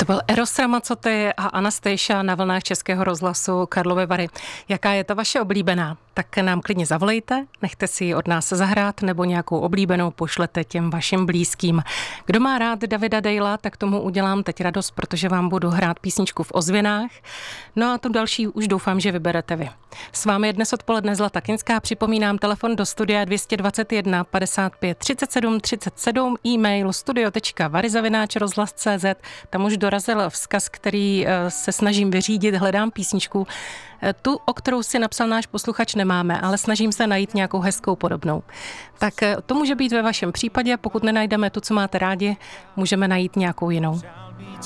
To byl Eros Ramazzotti a Anastasia na vlnách Českého rozhlasu Karlovy Vary. Jaká je ta vaše oblíbená? Tak nám klidně zavolejte, nechte si ji od nás zahrát nebo nějakou oblíbenou pošlete těm vašim blízkým. Kdo má rád Davida Dejla, tak tomu udělám teď radost, protože vám budu hrát písničku v ozvěnách. No a tu další už doufám, že vyberete vy. S vámi je dnes odpoledne Zlata Kinská, připomínám telefon do studia 221 55 37 37, e-mail studio.vary@rozhlas.cz. Tam už dorazil vzkaz, který se snažím vyřídit, hledám písničku. Tu, o kterou si napsal náš posluchač, nemáme, ale snažím se najít nějakou hezkou podobnou. Tak to může být ve vašem případě, pokud nenajdeme tu, co máte rádi, můžeme najít nějakou jinou.